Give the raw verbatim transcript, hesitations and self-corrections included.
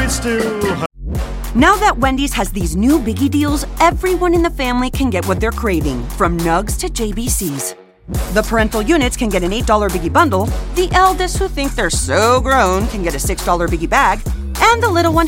still. Now that Wendy's has these new Biggie deals, everyone in the family can get what they're craving, from Nugs to J B Cs. The parental units can get an eight dollar Biggie bundle, the eldest who think they're so grown can get a six dollar Biggie bag, and the little one